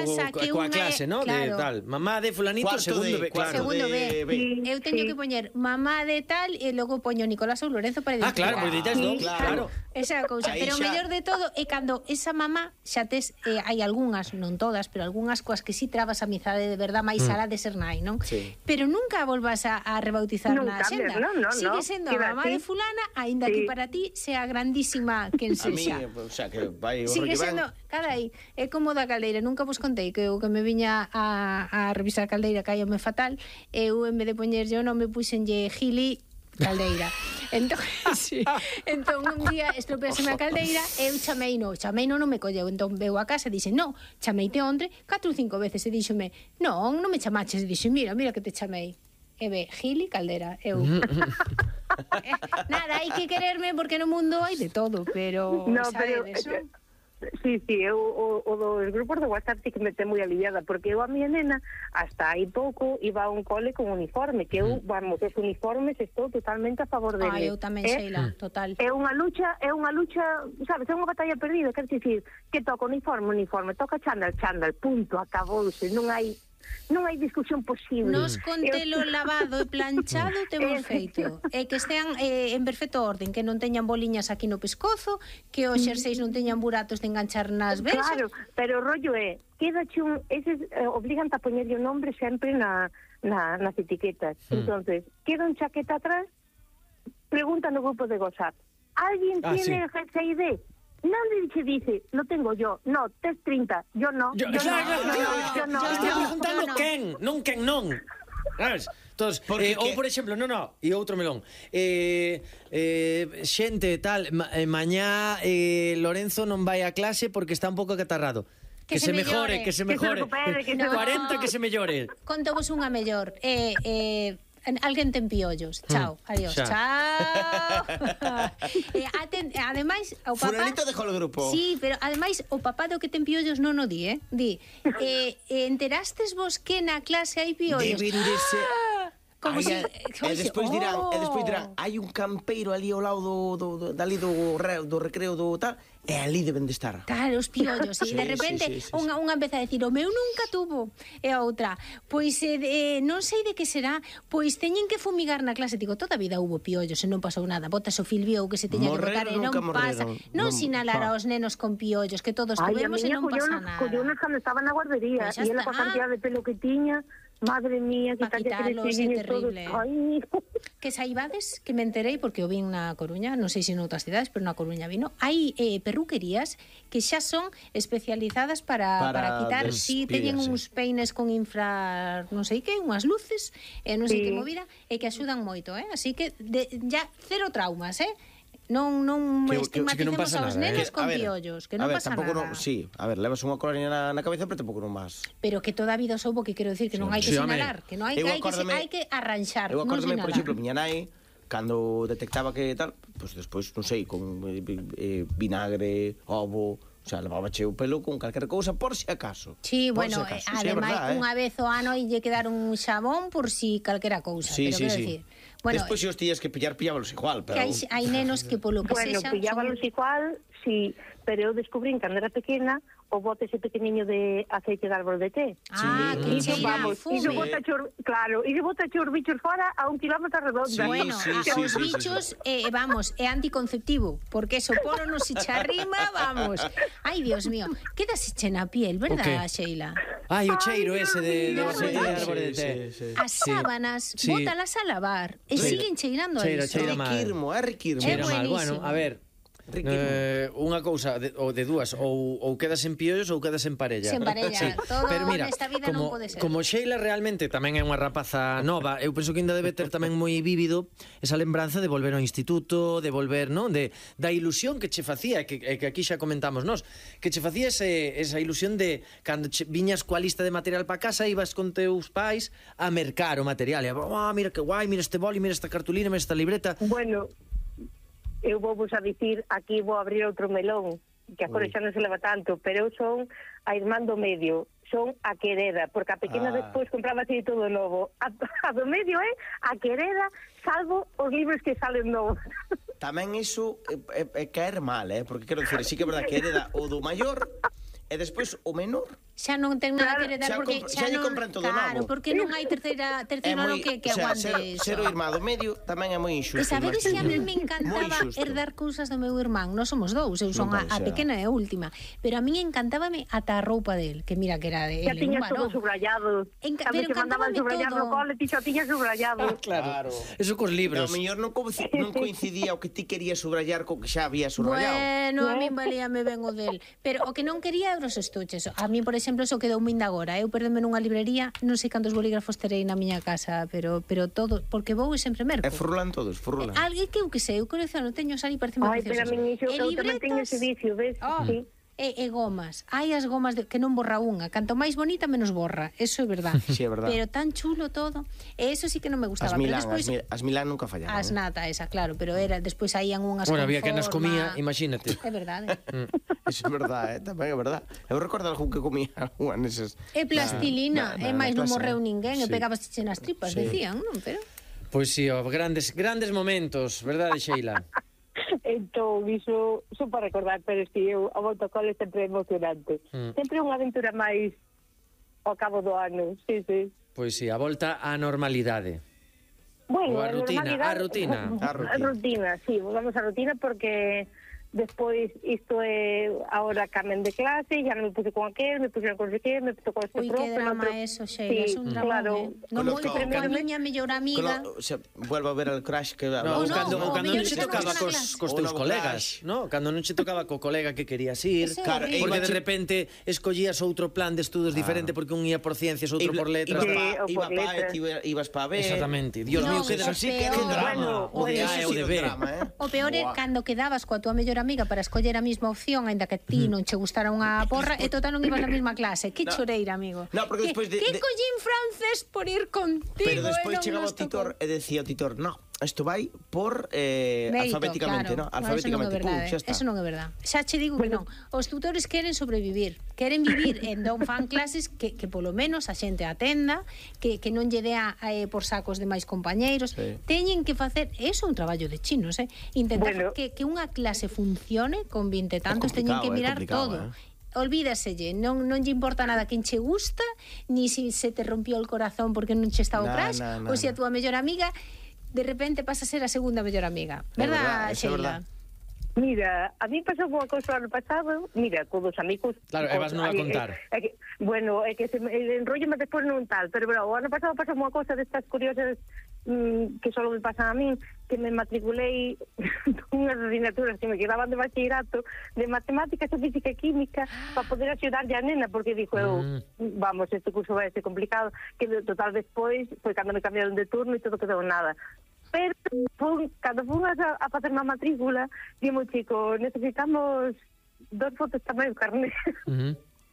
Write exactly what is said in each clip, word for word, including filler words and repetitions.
pasa que coa unha clase, é- ¿no? De claro. tal, mamá de fulanito, Cuarto segundo de- B, claro. Segundo de- B. Eu teño que poñer mamá de tal e logo poño Nicolás ou Lorenzo para Ah, identificar. claro, porque dices dos, claro. Esa é a cousa, Aí pero o xa- mellor de todo é cando esa mamá xa tes, eh, hai algunhas, non todas, pero algunhas coas que si trabas amizade de verdad máis Mm. alá de ser nai, non? Sí. Pero nunca volvas a, a rebautizar Non na cambias, axenda. non, non, Sigue non. sendo a Queda mamá así. de fulana, aínda Sí. que para ti sea grandísima quen A mí, sexa. o sea, que vai o Sigue rollo sendo, ben. carai, é como da caldeira. Nunca vos contei que eu que me viña a, a revisar a caldeira caíame fatal. Eu en vez de poñerlle o nome puxenlle Gili Caldeira. Entón, sí. entón un día estropeaseme a caldeira e eu chamei no, chamei no non me colleu. Entón veu a casa e dixe, no, chameite ontre catro ou cinco veces e díxome, non, non me chamaches. E dixe, mira, mira que te chamei. E ve, Gili Caldera, eu. eh, nada, hai que quererme porque no mundo hai de todo, pero No, pero sabedes, non? sí, sí, eu o, o dos grupos de WhatsApp sí que me ten moi aliviada, porque eu a miña nena hasta hai pouco iba a un cole con uniforme, que eu, vamos, os uniformes estou totalmente a favor dele. Ah, eu tamén, Eh, Sheila, total. É unha lucha, é unha lucha, sabes, é unha batalla perdida, quer dicir, que toca uniforme, uniforme, toca chándal, chándal, punto, acabouse, non hai non hai discusión posible. Nos con telo lavado e planchado temos feito. E que estean eh, en perfecto orden, que non teñan boliñas aquí no pescozo, que os xerseis non teñan buratos de enganchar nas belsas. Claro, pero o rollo é, queda un, eses eh, obligan a poñerlle o nombre sempre na, na, nas etiquetas. Mm. Entonces, queda un chaqueta atrás, pregunta no grupo de WhatsApp, ¿alguien Ah, tiene sí. G C I D? Nadie se dice, lo tengo yo. No, test treinta, yo no. Yo, yo claro, no, claro, yo no, claro, yo estoy no. preguntando yo no. quen, non quen non. Sabes? Entonces, eh, Porque ou que- por exemplo, no, no, e outro melón. Eh, eh, xente tal, ma, eh, mañá eh, Lorenzo non vai a clase porque está un pouco acatarrado. Que se mellore, que se que se mejore. recupere, que se- cuarenta que se mellore. Conto vos unha mellor. Eh, eh, alguén ten piollos. Chao, adiós. xa. Chao. eh, aten, ademais, o papá... Fulanito dejou o grupo. Sí, pero ademais o papá do que ten piollos non o di, eh? Di, eh, eh, enterastes vos que na clase hai piollos? Deben de ser... Ah, como Ai, si... e, e despois dirán, e despois dirán, hai un campeiro ali ao lado do, do, do dali do, re, do recreo do tal, e ali deben de estar. Claro, os piollos, e Sí, de repente sí, sí, sí, unha, unha empeza a decir, o meu nunca tuvo, e a outra, pois eh, eh, non sei de que será, pois teñen que fumigar na clase. Digo, toda a vida hubo piollos e non pasou nada, botas o filbio ou que se teña que botar e non Morreron, nunca pasa. morreron. Non Non, sinalar pa. aos nenos con piollos, que todos Ai, a tuvemos e miña non pasa colleunos, nada. colleunos cando estaba na guardería, Pois xa e ela está. coa cantidad de pelo que tiña, madre mía, que Pa tal que quitalos, é crecilliños todos. terrible. Ai, Que saibades, que me enterei porque o vin na Coruña, non sei se noutras cidades, pero na Coruña vino, hai eh, perruquerías que xa son especializadas para, para, Para quitar, si despidas, teñen sí. uns peines con infra, non sei que, unhas luces, e non sei Sí. que movida, e que axudan moito, eh? Así que de, ya cero traumas, eh? Non, non Que- que- estigmaticemos que non pasa aos nada, eh? nenos Que, con a ver, piollos, que non a ver, pasa tampouco nada. Non, sí, a ver, levas unha colonia na, na cabeza, pero tampouco non máis. Pero que toda a vida soubo que quero decir que non hai que Sí, home. sinalar, que non hai Eu que, hai que, acórdame- hai que arranxar, Eu non acórdame, sinalar. por exemplo, miña nai, cando detectaba que tal, pois pues despois, non sei, con eh, eh, vinagre, ovo, o sea, levabache o pelo con calquera cousa por si acaso. Sí, Por bueno, si acaso. eh, Sí, é ademais verdad, unha vez o ano lle quedar un xabón por si calquera cousa, Sí, pero sí, quero sí. decir, bueno, Despois, se os tías que pillar, pillábalos igual, pero... que hai, hai nenos que polo que bueno, sexa pillábalos igual, sí, pero eu descubrín cando era pequena o bote ese pequeniño de aceite de árbol de té. Ah, Sí. que Iso, cheira a vamos, fume. iso bota chor, claro, iso bota chor bichos fora a un kilómetro redonda. Sí, Bueno, sí, a, sí, os sí, sí, bichos, eh, vamos, é anticonceptivo, porque eso polo non se charrima, vamos. Ai, Dios mío, quedase che na piel, O verdad, qué? Sheila? Ai, o cheiro ese de, de Dios aceite mío. de árbore de té. Sí, sí, sí. As sábanas, Sí. bótalas a lavar e Sí. siguen cheirando a Cheira, iso. cheira É mal. riquirmo, é riquirmo. É Cheira mal. buenísimo. Bueno, a ver, Riquirmo. eh, unha cousa de, ou de dúas, ou, ou quedas en piollos ou quedas en parella. Sen parella. Todo Pero mira, nesta vida non como, pode ser. como Sheila realmente tamén é unha rapaza nova, eu penso que ainda debe ter tamén moi vívido esa lembranza de volver ao instituto, de volver, non? De, da ilusión que che facía, que, que aquí xa comentamos nós, que che facía ese, esa ilusión de cando che, viñas coa lista de material para casa, ibas con teus pais a mercar o material, e, oh, mira que guai, mira este boli, mira esta cartulina, mira esta libreta. Bueno, eu vou vos a dicir, aquí vou abrir outro melón, que agora xa non se leva tanto, pero eu son a irmán do medio, son a quereda, porque a pequena Ah. despois compraba así todo novo. A, a do medio é a quereda, salvo os libros que salen novos. Tamén iso é, é, é caer mal, eh? Porque quero dicir, sí que é verdad que hereda o do maior e despois o menor xa non ten nada Claro, que heredar xa porque compra- xa xa lle non, compran todo claro, novo. porque non hai terceira terceiro ano que que o sea, aguante ser, eso. ser o irmán do medio tamén é moi injusto. E sabedes que a mí me Moi encantaba injusto. herdar cousas do meu irmán. Non somos dous, eu son Non a, pode a ser. pequena e a última. Pero a mí encantábame ata a roupa del, que mira que era de Xa ele, un tiñas todo varón. subrayado. Enca- Cando pero te mandaban encantábame subrayar todo. no cole, ti xa tiñas subrayado. Claro. Eso cos No, libros. ao mellor non, co- non coincidía o que ti querías subrayar co que xa había subrayado. Bueno, a min valíame ben o del. Pero o que non quería eran os estuches. A mí, por exemplo, eso quedou min de agora. Eu perdeme nunha librería, non sei cantos bolígrafos terei na miña casa, pero pero todo, porque vou e sempre merco. E frulan todos, frulan. Alguén que eu que sei, eu colecciono, teño sali parece Ai, pero a min iso, eu tamén teño ese vicio, ves? Oh, Sí. e, e gomas. Hai as gomas de, que non borra unha. Canto máis bonita, menos borra. Eso é verdad. Sí, é verdad. Pero tan chulo todo. E eso sí que non me As gustaba. Milán, pero despois, as, Mil- as Milán nunca fallaban. as eh. nata esa, claro. Pero era, despois saían unhas Bueno, con había que nas comía, forma. imagínate. É verdade. Eso é verdade, eh? Tamén é verdade. Eu recordo algún que comía algunha neses... É plastilina, na- na- e máis na non clase, morreu eh. ninguén, e Sí. pegabas chiche nas tripas, Sí. decían, non? Pero Pois si, oh, grandes grandes momentos, verdade, Sheila? Entón, iso, iso para recordar, pero si eu, a volta ao cole sempre é emocionante. Mm. Sempre unha aventura máis ao cabo do ano, sí, sí. Pois si, a volta á normalidade. Bueno, Ou a a rutina, normalidade- a rutina. A rutina. A rutina, sí, volvamos a rutina porque despois isto é ahora camen de clase, ya non me puse con aquel, me puse con que, me tocou este ui, profe, que drama outro- eso, Sheila, Sí, é un drama, claro. eh? Non Con lo moi que- como a con- miña mellor amiga. Con lo- o sea, vuelvo a ver el crash que... No, ou no, cando, ou o cando non mellor che que non tocaba vas a cos, clase. cos Ou teus no colegas, crash. no? Cando non che tocaba co colega que querías ir, Ese é Claro, horrible. porque de Iba che- repente escollías outro plan de estudos diferente porque un ia por ciencias, outro por letras. Ibas Sí, pa, ou iba por pa E, letras. ti iba- ibas pa B. Exactamente. Dios No, mío, que eso sí sí que peor. que drama. Bueno, O de Eso A e o sí de do B. drama, eh? O peor é Buah. cando quedabas coa túa mellor amiga para escoller a mesma opción, aínda que ti non che gustara unha porra, e total non ibas na mesma clase. Que No. choreira, amigo. No, porque Que- despois de- Que de- collín francés por ir contigo, Pero despois e non chegaba o nos tocou. titor e decía o titor, no, isto vai por eh, Mérito, alfabéticamente, claro. no? No, Alfabéticamente, eso non é pum, verdade. xa está. Eso non é verdade. Xa che digo que non. Os tutores queren sobrevivir, queren vivir en non fan clases que, que polo menos a xente atenda, que, que non lle dea eh, por sacos de máis compañeiros. Sí. Teñen que facer, eso é un traballo de chinos, eh? Intentar Bueno. que, que unha clase funcione con vinte e tantos, teñen que complicado, é mirar complicado, todo. eh. Olvídaselle, non, non lle importa nada quen che gusta, ni si se te rompió el corazón porque non che está o Na, crash, na, na, ou se a na. túa mellor amiga de repente pasa a ser a segunda mellor amiga. É verdad, Verdad, eso é Sheila? verdad. Mira, a mí pasou unha cousa o ano pasado, mira, con dos amigos... Claro, e vas non a Ai, contar. É, é que, bueno, é que se me, enrollo me despois non tal, pero bueno, o ano pasado pasou unha cousa destas curiosas mm, que só me pasan a min, que me matriculei unhas asignaturas que me quedaban de bachillerato de matemáticas, e física e química para poder axudarlle a nena, porque dixo eu, Mm. vamos, este curso vai ser complicado, que de total despois foi cando me cambiaron de turno e todo quedou nada. Pero fun, cando fun a, a facer unha matrícula, dimo, chico, necesitamos dos fotos tamén do carné. Uh -huh.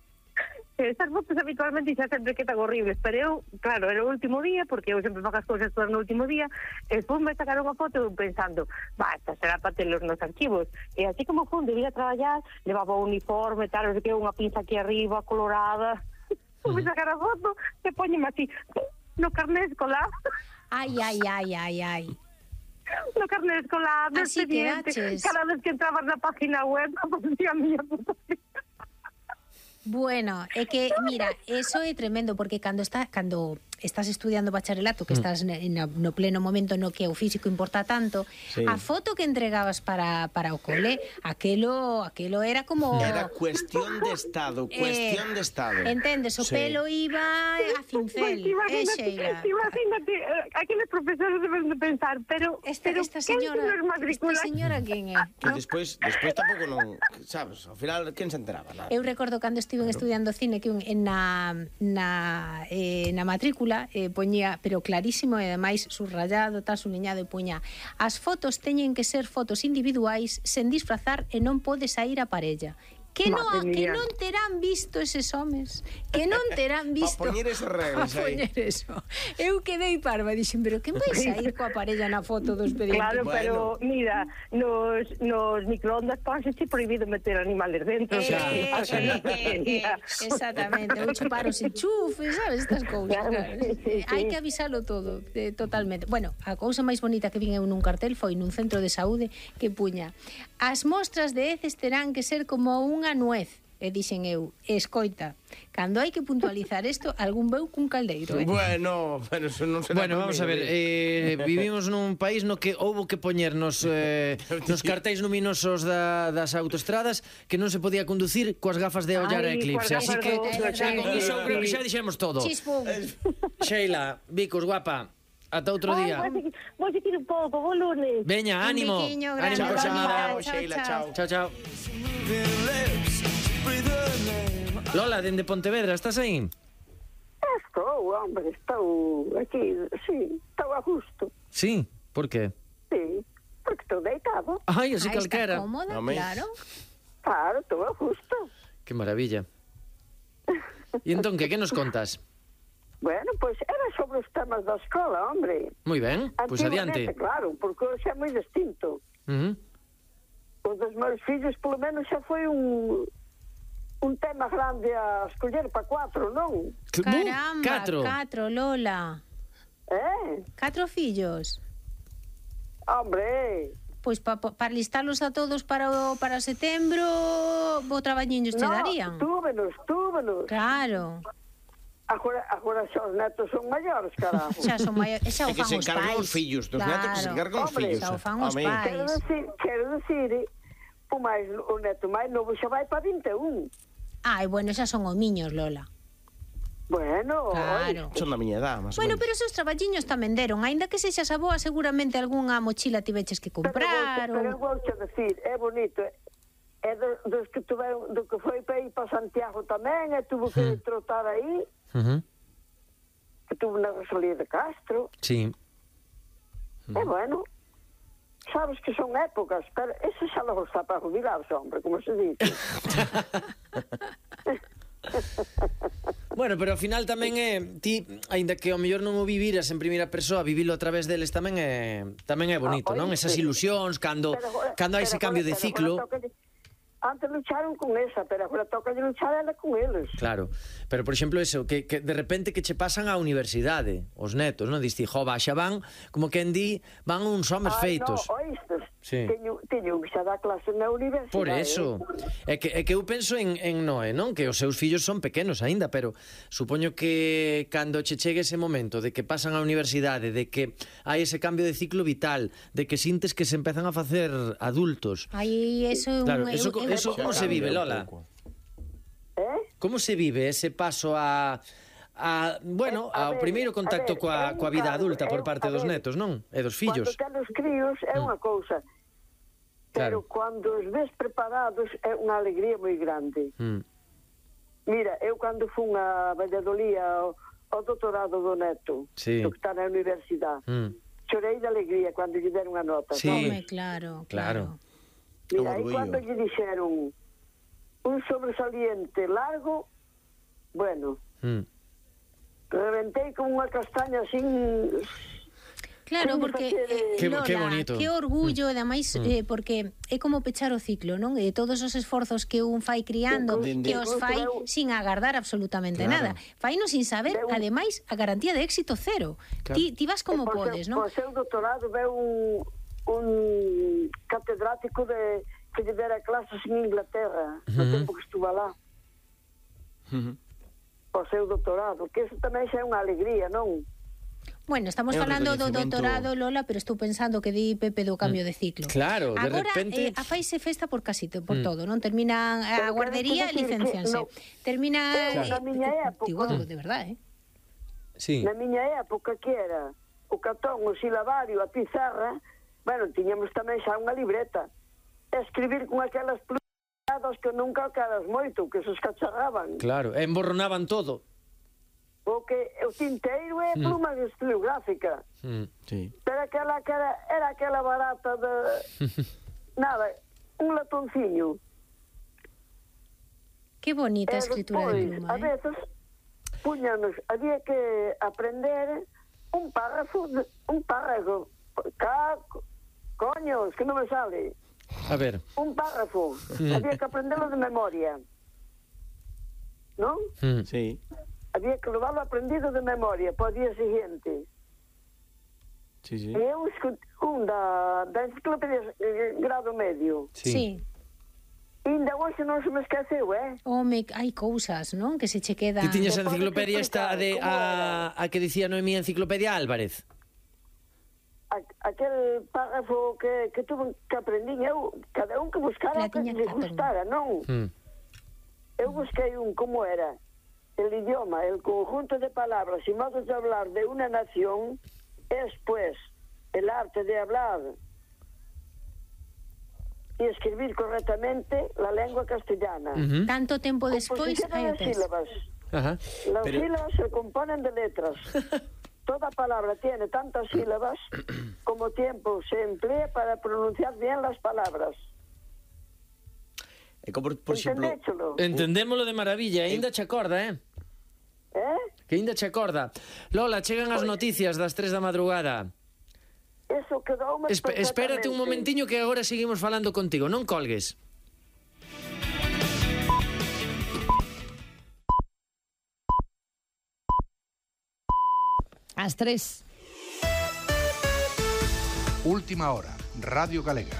Estas fotos habitualmente xa sempre quedan horribles, pero eu, claro, era o último día, porque eu sempre fago as cousas todas no último día, e fun me sacar unha foto eu pensando, va, esta será para telos nos archivos. E así como fun, debía traballar, levaba o uniforme, tal, non sei que, unha pinza aquí arriba, colorada, fun me sacar a foto, e poñeme así, no carné escolar. Ai, ai, ai, ai, ai. No carnet escolar, no Así expediente. quedaches. Cada vez que entrabas na página web, aparecía a miña fotografía. Bueno, é que, mira, eso é tremendo, porque cando está, cando estás estudiando bacharelato, que estás ne- na- no pleno momento no que o físico importa tanto, Sí. a foto que entregabas para, para o cole, aquelo, aquelo era como... Era cuestión de estado, cuestión Eh, de estado. Entendes, o Sí. pelo iba a cincel, Pues eh, imagínate, Sheila? imagínate, eh, aquí los profesores deben de pensar, pero, Esta, pero esta ¿quen señora, se nos matricula? esta señora quen é? Que No? despois, despois tampouco non, sabes, ao final quen se enteraba nada. Eu recordo cando estiven estudiando cine que un, en na, na, eh, na matrícula eh, poñía, pero clarísimo e ademais subrayado, tal, suliñado e puña: as fotos teñen que ser fotos individuais sen disfrazar e non pode sair a parella. Que non, Madre que mía. non terán visto eses homes, que non terán visto. Pa poñer esas reglas Pa aí. poñer eso. Eu quedei parva, dixen, pero quen vai sair coa parella na foto do expediente? Claro, Bueno. pero mira, nos, nos microondas ponse prohibido meter animales dentro. Eh, o sea, eh, pasa eh, nada. eh, eh, exactamente, ou chupar os enchufes, sabes, estas cousas, Claro, claro. sí, sí, Hai sí. que avisalo todo, eh, totalmente. Bueno, a cousa máis bonita que vin eu nun cartel foi nun centro de saúde que puña: as mostras de heces terán que ser como unha nuez. E dixen eu, escoita, cando hai que puntualizar isto, algún veu cun caldeiro, eh? Bueno, pero eso non será Bueno, vamos a ver, eh, vivimos nun país no que houbo que poñernos eh, nos cartéis luminosos da, das autoestradas que non se podía conducir coas gafas de ollar a Ai, eclipse, coas así gafas que do- do- xa, con sí, iso sí. creo que xa dixemos todo. Chispum. Sheila, Vicos, guapa, ata outro Ai, día. vou seguir, vou seguir un pouco, bo lunes. Veña, Un ánimo. biquiño grande, Ánimo, Chao, Sheila. chao, Sheila, chao. Chao, chao. Lola, dende Pontevedra, estás aí? Estou, hombre, estou aquí, sí, estou a gusto, Sí, por qué? sí, porque estou deitado, Ai, así Ah, está calquera. cómoda, Home. claro. claro, estou a gusto. Que maravilla. E entón, que, que nos contas? Bueno, pois era sobre os temas da escola, hombre. Moi ben, pois Antigamente, adiante. claro, porque hoxe é moi distinto. Uh -huh. Os dos meus fillos, polo menos, xa foi un un tema grande a escoller para cuatro, non? Caramba, catro. catro, Lola. Eh? Catro fillos. Hombre, Pois pa, pa, para listalos a todos para o, para setembro, bo traballiños te no, darían. túvenos, túvenos. Claro. Agora, agora xa os netos son maiores, carajo. Xa son maiores, xa o É que fan se os encargan pais. os fillos, dos netos que se encargan os Hombre, fillos. xa o fan os Home. pais. Quero decir, quero decir, o máis o neto máis novo xa vai para vinte e un. Ai, bueno, xa son homiños, Lola. Bueno, Claro. Son da miña edad, máis ou Bueno, menos. pero os seus traballiños tamén deron, aínda que sexas a boa, seguramente algunha mochila tiveches que comprar. Pero, pero ou... vou te decir, é bonito. É do, dos que tuveron, do que foi para ir para Santiago tamén, e tuvo que Hmm. trotar aí, Uh -huh. que tuvo na Rosalía de Castro. Sí. É bueno. Sabes que son épocas, pero eso xa logo está para jubilarse, hombre, como se dice. Bueno, pero ao final tamén é ti, aínda que ao mellor non o viviras en primeira persoa, vivilo a través deles tamén é tamén é bonito, Ah, non? oíste. Esas ilusións cando Pero agora- cando hai ese pero cambio de agora- pero ciclo. agora tócalle- Antes lucharon con esa, pero agora toca de luchar ela con eles. Claro, pero por exemplo eso, que, que de repente que che pasan á universidade, os netos, non? Diste, jo, xa van, como quen di, van uns homes Ai, feitos. no, oístes? Sí. Teño, teño que xa dar clase na universidade. Por eso, é que, é que eu penso en, en Noé, non? Que os seus fillos son pequenos aínda, pero supoño que cando che chegue ese momento de que pasan á universidade, de que hai ese cambio de ciclo vital, de que sintes que se empezan a facer adultos. Aí, eso é un... Claro, eu- eso, eu- eso como se vive, Lola? Eh? Como se vive ese paso a... a bueno, A ao ver, primeiro a contacto ver, coa, é un coa vida cambio, adulta por é- parte a dos ver, netos, non? E dos fillos. Cando ten os críos é unha cousa, pero Claro. cando os ves preparados é unha alegría moi grande. Mm. Mira, eu cando fun a Valladolid ao, ao doutorado do neto, Sí. do que está na universidade, Mm. chorei de alegría cando lle deron a nota. Sí. Home, claro, Claro. claro. Mira, Un aí orgullo. cando lle dixeron un sobresaliente largo, bueno, Mm. reventei con unha castaña así. Claro, Como porque facer, eh, Que- Lola, que bonito. que orgullo, e ademais eh, porque é como pechar o ciclo, non? E todos os esforzos que un fai criando, Dende- que os fai Deu- sin agardar absolutamente Claro. nada. Faino sin saber, Deu- ademais, a garantía de éxito cero. Claro. Ti, ti vas como E por podes, seu, non? Por seu doutorado veu un, un catedrático de que lle dera clases en Inglaterra, no Ujú. tempo que estuva lá, por seu doutorado, que eso tamén xa é unha alegría, non? Bueno, estamos É un falando do recoñecemento- doutorado, Lola, pero estou pensando que di Pepe do cambio de ciclo. Claro, de Agora, repente- eh, a faise festa por casi to- por Mm. todo, non? Terminan a Pero guardería e quero decir que licencianse. no. Termina... Claro. Na miña época- Digo, de verdade, eh? Sí. Na miña época que era o catón, o silabario, a pizarra, bueno, tiñamos tamén xa unha libreta. Escribir con aquelas plumas que nunca caras moito, que se escacharraban. Claro, e emborronaban todo. O que o tinteiro é Mm. pluma estilográfica. Mm. Sí. Pero aquela que era, era aquela barata de... nada, un latonciño. Que bonita a E escritura de despois, pluma, a eh? veces, puñanos, había que aprender un párrafo, de, un párrafo, ca, coños, que non me sale, A ver. un párrafo, Mm. había que aprenderlo de memoria, non? Mm. Sí. Había que levarlo aprendido de memoria para o día siguiente. Sí, sí. E eu escut- un da, da enciclopedia eh, grado medio, Sí. Sí. Ainda hoxe non se me esqueceu, eh? Home, hai cousas, non? Que se che quedan... Ti tiñas a Podes enciclopedia esta explicar de como a, era? a que dicía Noemí Enciclopedia Álvarez? A, aquel párrafo que, que tuve que aprendín eu, cada un que buscara La o que tiña lle Catón. gustara, non? Mm. Eu busquei un como era el idioma, el conjunto de palabras y modos de hablar de una nación es, pues, el arte de hablar y escribir correctamente la lengua castellana. Uh-huh. Tanto tempo despois, Composición hai o de tes. sílabas. Ajá. Las Pero- sílabas se componen de letras. Toda palabra tiene tantas sílabas como tiempo se emplea para pronunciar bien las palabras. É como, por exemplo... ¿Entendéchelo? Entendémolo de maravilla, aínda che acorda, eh? ¿Eh? Que aínda che acorda. Lola, chegan as noticias das tres da madrugada. Eso quedoume Espe espérate un perfectamente. momentiño que agora seguimos falando contigo, non colgues. Ás tres. Última hora, Radio Galega.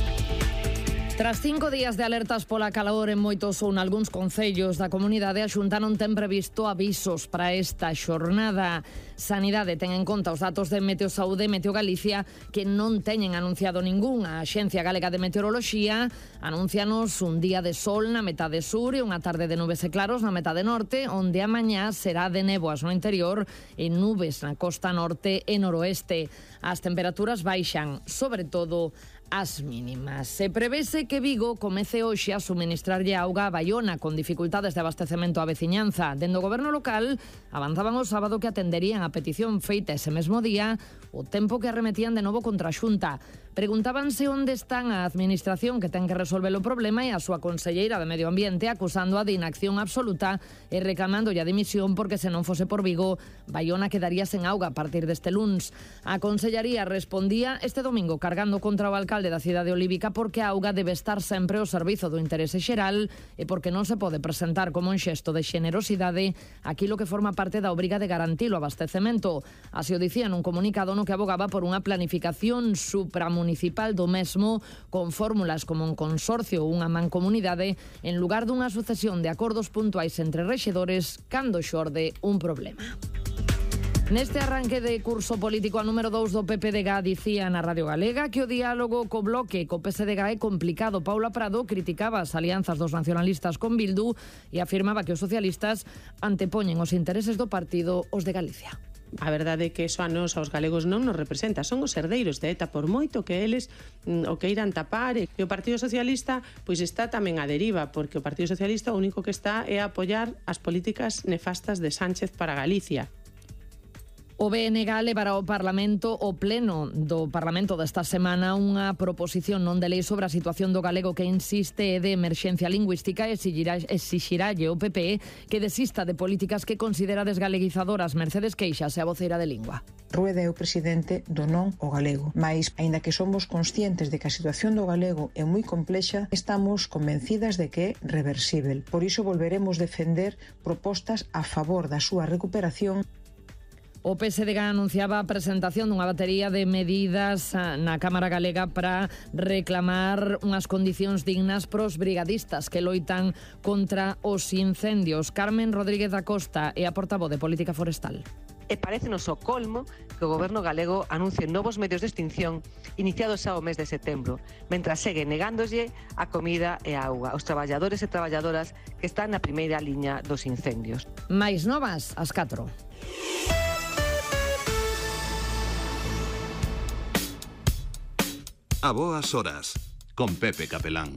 Tras cinco días de alertas pola calor en moitos ou nalgúns concellos da comunidade, a Xunta non ten previsto avisos para esta xornada. Sanidade ten en conta os datos de Meteosaúde e Meteo Galicia, que non teñen anunciado ningún. A Axencia Galega de Meteoroloxía anuncianos un día de sol na metade sur e unha tarde de nubes e claros na metade norte, onde a mañá será de néboas no interior e nubes na costa norte e noroeste. As temperaturas baixan, sobre todo as mínimas. Se prevese que Vigo comece hoxe a suministrarlle auga a Baiona con dificultades de abastecemento á veciñanza. Dende o goberno local avanzaban o sábado que atenderían a petición feita ese mesmo día o tempo que arremetían de novo contra a Xunta. Preguntábanse onde están a administración que ten que resolver o problema e a súa conselleira de Medio Ambiente acusándoa de inacción absoluta e reclamando a dimisión porque se non fose por Vigo, Baiona quedaría sen auga a partir deste luns. A consellaría respondía este domingo cargando contra o alcalde da cidade olívica porque a auga debe estar sempre ao servizo do interese xeral e porque non se pode presentar como un xesto de xenerosidade aquilo que forma parte da obriga de garantir o abastecemento. Así o dicía nun comunicado no que abogaba por unha planificación supramunicipal do mesmo con fórmulas como un consorcio ou unha mancomunidade en lugar dunha sucesión de acordos puntuais entre rexedores cando xorde un problema. Neste arranque de curso político a número dous do P P D G dicía na Radio Galega que o diálogo co Bloque co P S D G é complicado. Paula Prado criticaba as alianzas dos nacionalistas con Bildu e afirmaba que os socialistas antepoñen os intereses do partido os de Galicia. A verdade é que eso a nos, aos galegos, non nos representa. Son os herdeiros de ETA, por moito que eles mm, o que irán tapar. E o Partido Socialista pois está tamén a deriva, porque o Partido Socialista o único que está é a apoiar as políticas nefastas de Sánchez para Galicia. O B N G levará ao Parlamento o pleno do Parlamento desta semana unha proposición non de lei sobre a situación do galego que insiste é de emerxencia lingüística e exigirá, exigiralle o P P que desista de políticas que considera desgaleguizadoras. Mercedes Queixas é a voceira de Lingua. Rueda é o presidente do non o galego, mais, aínda que somos conscientes de que a situación do galego é moi complexa, estamos convencidas de que é reversible. Por iso volveremos defender propostas a favor da súa recuperación. O P S D G anunciaba a presentación dunha batería de medidas na Cámara Galega para reclamar unhas condicións dignas pros brigadistas que loitan contra os incendios. Carmen Rodríguez da Costa é a portavoz de Política Forestal. E parécenos o colmo que o goberno galego anuncie novos medios de extinción iniciados xa o mes de setembro, mentras segue negándolle a comida e a auga aos traballadores e traballadoras que están na primeira liña dos incendios. Mais novas, as catro. A boas horas, con Pepe Capelán.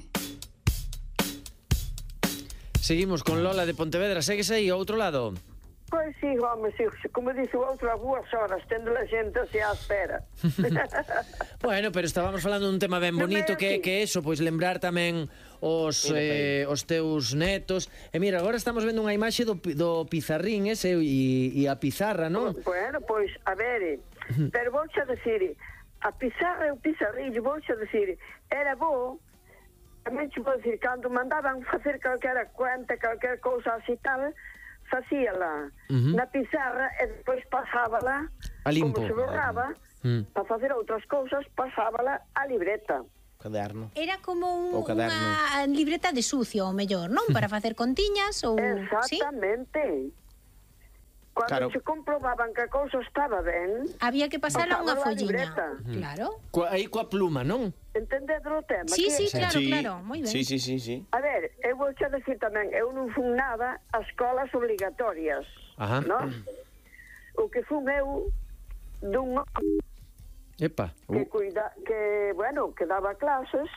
Seguimos con Lola de Pontevedra. Segues aí ao outro lado? Pois sí, home, sí, como dice o outro, a boas horas, tendo a xente así á espera. Bueno, pero estábamos falando dun tema ben bonito que é que eso, pois lembrar tamén os, eh, os teus netos. E mira, agora estamos vendo unha imaxe do, do pizarrín ese e, e a pizarra, non? Bueno, pois, a ver, pero vou xa decir, a pizarra e o pizarrillo, vou xa decir, era bo, tamén che vou decir, cando mandaban facer calquera cuenta, calquera cousa así tal, facíala uh-huh. na pizarra e depois pasábala, a limpo, como se borraba, uh-huh. para facer outras cousas, pasábala a libreta. caderno. Era como un, O caderno. unha libreta de sucio, o mellor, non? Para facer contiñas ou... ¿sí? Exactamente. Cando Claro. se comprobaban que a cousa estaba ben, Había que pasarla a unha pasaba a folliña. libreta. Claro. Coa, aí coa pluma, non? Entendedro o tema? Sí, que... sí, claro, Sí. claro, moi ben. Sí, sí, sí, sí. A ver, eu vou xa decir tamén, eu non fun nada a escolas obligatorias, Ajá. non? O que fun eu dun Epa. que cuida, que, bueno, que daba clases,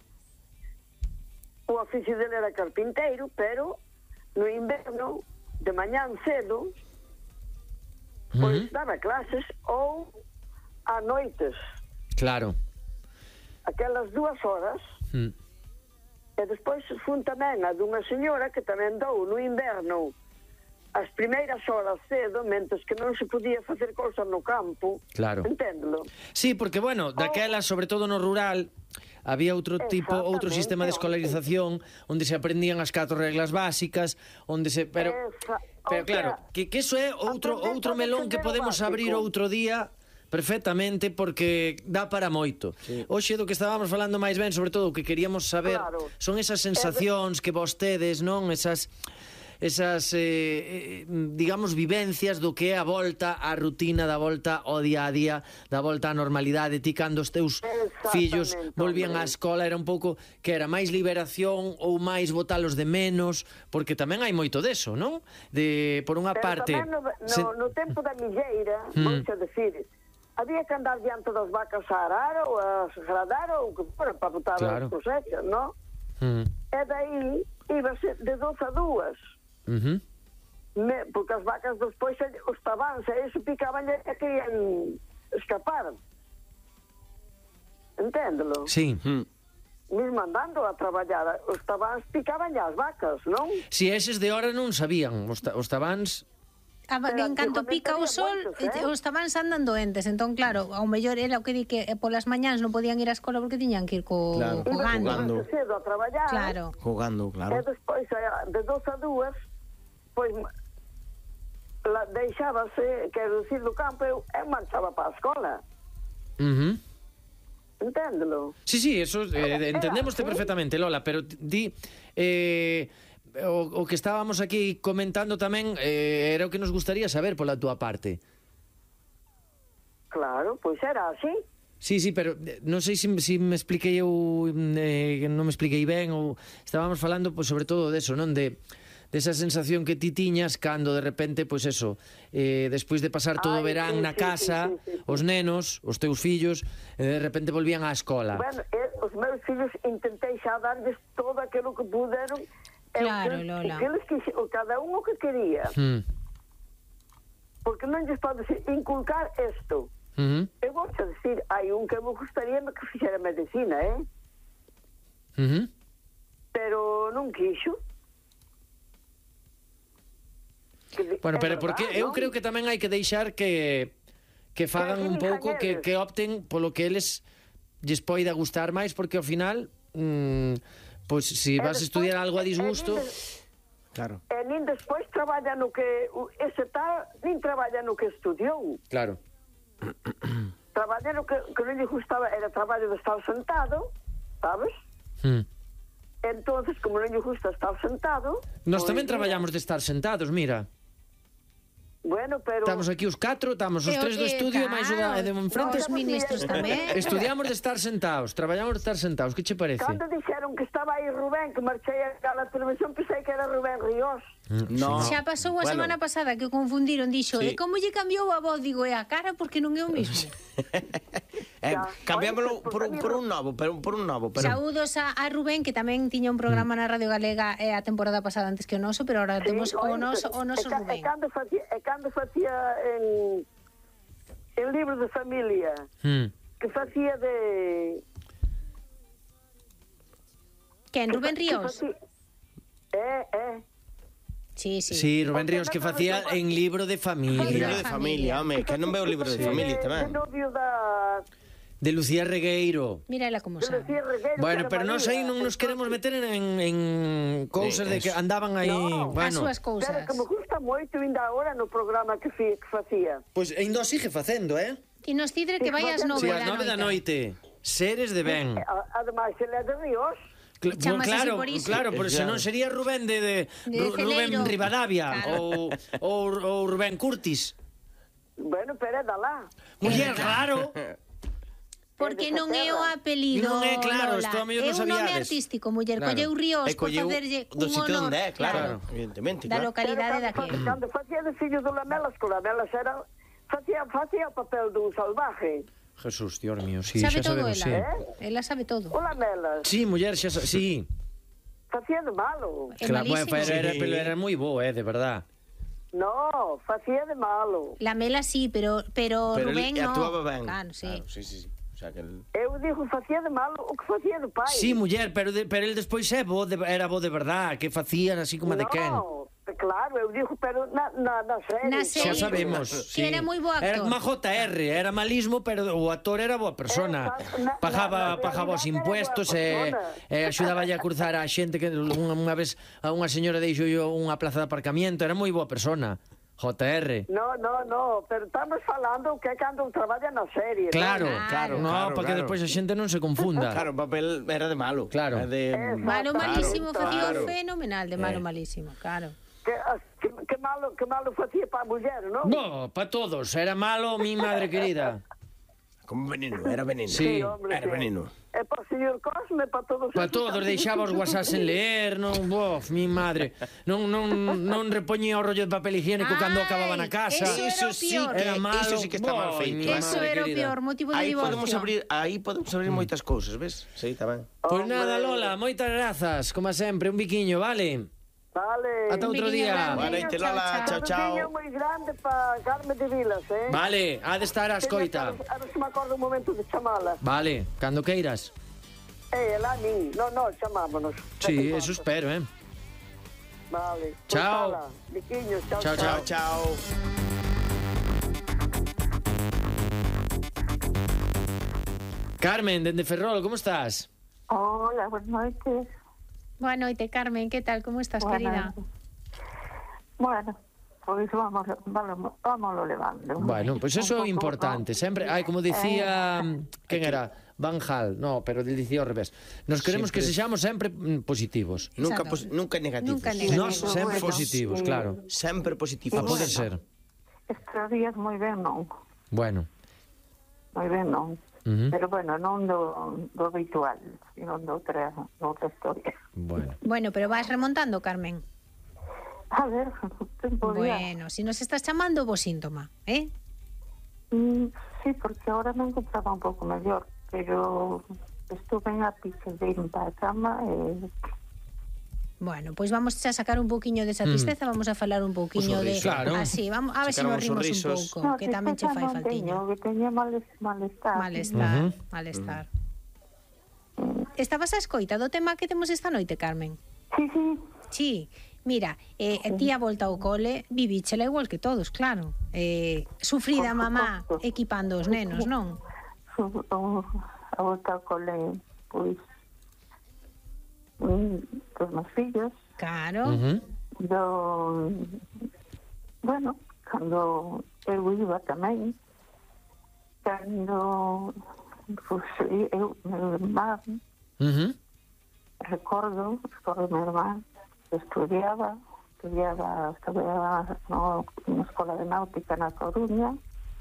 o oficio dele era carpinteiro, pero no inverno, de mañán cedo, pois daba clases ou a noites, Claro. aquelas dúas horas, Mm. e despois fun tamén a dunha señora que tamén dou no inverno as primeiras horas cedo, mentres que non se podía facer cousas no campo, Claro. enténdelo. Sí, porque, bueno, daquela, sobre todo no rural, había outro tipo, outro Exactamente. sistema de escolarización onde se aprendían as catro reglas básicas, onde se... Pero, Esa- pero o claro, sea, que, que eso é outro aprender outro todo melón que primeiro podemos básico. abrir outro día perfectamente porque dá para moito. Sí. Hoxe do que estábamos falando máis ben, sobre todo o que queríamos saber, Claro. son esas sensacións que vos tedes, non? Esas esas, eh, eh, digamos, vivencias do que é a volta á rutina, da volta ao día a día, da volta á normalidade. Ti cando os teus fillos volvían á escola era un pouco que era máis liberación ou máis botalos de menos, porque tamén hai moito deso, non? De, por unha Pero parte... tamén no, no, se- no tempo da milleira, Mm. vou xa decir, había que andar diante das vacas a arar ou a segradar ou que fora para botar Claro. as cosechas, non? Mm. E daí íbase de doce a dúas. Uh-huh. Me, porque as vacas despois se- os tabans e iso picaban e querían escapar. Enténdelo? Sí. Mm. Mesmo andando a traballar, os tabans picaban as vacas, non? Si eses de hora non sabían, os, ta, os tabáns... Ah, Pero en canto antigamente pica o había sol, moitos, eh? eh, os estaban andan doentes, entón claro, ao mellor era o que di que eh, polas mañáns non podían ir á escola porque tiñan que ir co Claro, jogando. jugando. Íbase cedo a traballar. Claro. Jugando, E claro. despois, eh, de doce a dúas, pois, la, deixábase, quero dicir, do campo, eu, eu marchaba para a escola. Uh-huh. Enténdelo? Sí, sí, eso eh, Era- entendémoste era así. perfectamente, Lola, pero t- di eh, o, o que estábamos aquí comentando tamén eh, era o que nos gustaría saber pola túa parte. Claro, pois era así. Sí, sí, pero eh, non sei se si, si me expliquei eu eh, non me expliquei ben ou estábamos falando pois sobre todo deso, non de desa sensación que ti tiñas cando de repente, pois eso, eh, despois de pasar todo o Ai, verán sí, na sí, casa, sí, sí, sí. os nenos, os teus fillos, eh, de repente volvían á escola. Bueno, e, os meus fillos intentei xa darles todo aquilo que puderon. e Claro, o que, Lola. O que eles quixi- o cada un o que quería. Mm. Porque non lles pode decir, inculcar isto. Uh-huh. Eu vou xa decir, hai un que me gustaría que fixera medicina, eh? Uh-huh. Pero non quixo. Que di- Bueno, é pero verdad, porque eu non? creo que tamén hai que deixar que que fagan Que un elijan pouco que, eles. que opten polo que eles lles poida gustar máis, porque ao final mm, pois se E vas a estudiar despois, algo a e- e disgusto, nin des- Claro. E nin despois traballa no que o- ese tal, nin traballa no que estudiou. claro. Traballa no que, que non lle gustaba, era traballo de estar sentado, sabes? Mm. Entonces, como non lle gusta estar sentado... Nós pois, tamén mira, traballamos de estar sentados, mira. Bueno, pero... Estamos aquí os catro, estamos os E o tres do que- estudio e máis o da claro, e de enfrente. os ministros tamén. Estudiamos de estar sentados, traballamos de estar sentados, que che parece? Cando dixeron que estaba aí Rubén, que marchei a la televisión, pensei que era Rubén Ríos. No. Xa pasou a Bueno. semana pasada que o confundiron, dixo, Sí. e como lle cambiou a voz, digo, é a cara porque non é o mismo. Eh, Ya. cambiámoslo Oye, por, un, pues, por un novo, pero por un novo, pero Saúdos a, a Rubén, que tamén tiña un programa na Radio Galega eh, a temporada pasada antes que o noso, pero ahora temos o oye, noso, o noso e, ca- Rubén. E cando facía, e cando facía en, en libro de familia, Mm. que facía de... Quen, Rubén que Ríos? facía- Eh, eh. Sí, sí. Sí, Rubén Ríos que facía en libro de familia. libro de familia, home, que non veo libro de familia de, tamén. de novio da... De Lucía Regueiro. Mira ela como De sabe. Lucía Regueiro, Bueno, que era pero nós aí María. non nos queremos meter en, en cousas Sí, de que eso. andaban aí, No, As bueno. súas Pero cousas. que me gusta moito ainda agora no programa que, fi, que facía. Pois ainda o sigue facendo, eh? Ti nos cidre que vai ás nove Si, da ás nove da noite. noite. Seres de ben. Ademais, ele é de Ríos. Cl Chamase claro, por iso. claro, por senón sería Rubén de, de, De Ru Rubén Celeiro. Rivadavia Claro. ou, ou, ou Rubén Curtis. Bueno, pero é da lá. Muller, claro. Porque non é o apelido, Non é, claro, Lola. isto a mellor non É un nome sabiades. artístico, muller. Claro. Colleu Ríos E por colleu facerlle do un sitio honor. onde é, claro, claro. evidentemente, Da claro. localidade Pero daquela. cando, cando facía de fillo do Lamelas, que o Lamelas era... Facía, facía o papel do salvaje. Jesús, Dios mío, sí, Sabe xa todo sabemos, ela. sí. Eh? Ela sabe todo. O Lamelas. Sí, muller, xa sa- sí. Facía de malo. É Claro, bueno, malísimo. pero era, pero era moi bo, eh, de verdad. No, facía de malo. La Mela sí, pero, pero, Pero Rubén ele no. actuaba ben. Claro, sí. Claro, sí, sí, sí. O sea, que el... Eu digo, facía de malo o que facía de pai. Sí, muller, pero, de, pero el despois é bo de, era bo de verdad, que facían así como de quen. No, claro, eu digo, pero na, na, na serie. Na Xa serie. sabemos, Que sí. era moi bo actor. Era como a J R, era malismo, pero o actor era boa persona. Exacto, na- Pagaba, na- na pagaba os realidade era impuestos boa e, persona. e axudaba a cruzar a xente que unha, unha vez a unha señora deixou yo unha plaza de aparcamiento, era moi boa persona. J R. No, no, no, pero estamos falando que é cando traballa na serie. Claro, ¿no? claro, no, claro, para que claro. despois a xente non se confunda. Claro, o papel era de malo. Claro. Era de... Malo malísimo, Claro, facía claro. fenomenal de malo malísimo, claro. Que, as- que, que malo, que malo facía para a muller, non? No, para todos, era malo, mi madre querida. Como veneno, era veneno. Sí, hombre, era sí. veneno. É para o señor Cosme, para todos. Para esos- todos, deixaba os whatsapps sen leer, non, bof, mi madre. Non, non, non repoñía o rollo de papel higiénico cando Ai, acababa na casa. eso era o sí peor. que, Era malo. Iso sí que está mal Boy, feito. mi eh. Eso madre era o querida. peor motivo de Aí divorcio. podemos abrir, aí podemos abrir moitas cousas, ves? Sí, está ben. Pois Hombre. nada, Lola, moitas grazas, como sempre, un biquiño, vale? Vale. Ata outro Un biquiño día. grande. Buena noite, Lola, chao, Un chao. niño moi grande para Carmen de Vilas, eh? Vale, ha de estar a escoita. A ver se me acordo un momento de chamala. Vale, cando queiras. Eh, ela a min. No, no, chamámonos. Sí, eso espero, eh. Vale. Chao. Pues, ala, biquiños, chao, Chao, chao. Chao, chao. Carmen, dende Ferrol, como estás? Hola, buenas noches. Boa noite, Carmen, que tal? Como estás, Buenas querida? noches. Bueno, pois vamos, vamos, vamos levando. Bueno, pois pues eso é Un pouco, importante, sempre, ai, como dicía, quen era? Van Hal, no, pero ele dicía ao revés. Nos queremos que Sempre. sexamos sempre mm, positivos. Nunca, Exacto. pos, nunca negativos. Nunca negativos. Nos sempre bueno, positivos, sí. claro. Sempre positivos. A poder ser. Estes días moi ben non, Bueno. moi ben non. Uh -huh. Pero bueno, non do, do habitual, sino de outra, de outra historia. Bueno. Bueno, pero vas remontando, Carmen. A ver, tempo día. Bueno, si nos estás chamando, bo síntoma, eh? Mm, sí, porque ahora me encontraba un pouco mellor, pero estuve en a piques de ir para a cama e... Bueno, pois vamos a sacar un pouquiño desa tristeza, vamos a falar un pouquiño Un de... sorriso. Claro. Así, vamos, a ver se Sacar nos uns rimos un sorrisos. pouco, No, que tamén che tristeza fai non faltiña. teño, que teña mal, malestar. Malestar, Ujú. malestar. Estabas a escoita do tema que temos esta noite, Carmen? Sí, sí, Sí, mira, eh, ti a volta ao cole vivíchela igual que todos, claro. Eh, sufrida Por mamá suposto. equipando os nenos, non? su- o- a volta ao cole, pois, mm, dos meus fillos, Claro. Uh -huh. do... Bueno, cando eu iba tamén, cando pues, eu, meu irmán, Uh -huh. recordo, recordo meu irmán, que estudiaba, estudiaba, estudiaba no, na Escola de Náutica na Coruña,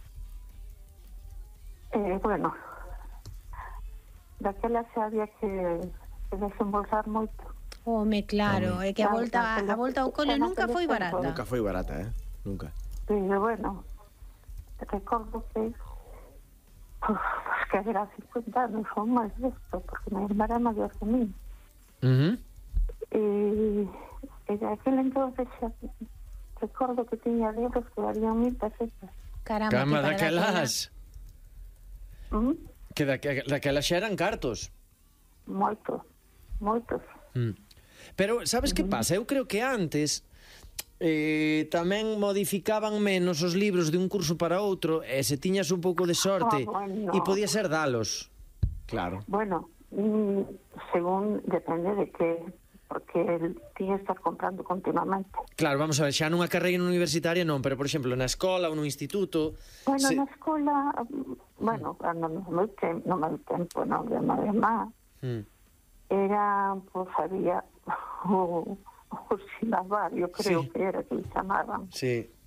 e, bueno, daquela xa había que, que desembolsar moito. Home, claro, é que a volta a volta ao cole nunca foi barata. Nunca foi barata, eh? Nunca. Pero bueno, recordo que pues, que era cincuenta anos ou máis desto, porque mi irmã era maior que mí. Uh -huh. E, e de aquel entonces xa recordo que tiña libros que valían mil pesetas. Caramba, Cama que para daquelas, ¿Mm? que daque- daquelas xa eran cartos. Moitos, moitos. Mm. Pero, sabes que pasa? Eu creo que antes eh, tamén modificaban menos os libros de un curso para outro e se tiñas un pouco de sorte Ah, bueno. e podía ser dalos. Claro. Bueno, mm, según depende de que porque el tiña que estar comprando continuamente. Claro, vamos a ver, xa nunha carreira universitaria non, pero, por exemplo, na escola ou no instituto... Bueno, se... na escola, bueno, no, no meu tempo, no meu tempo, non, de mamá, mm. era, pues, había o, o silabario, creo sí. que era que le chamaban. Sí.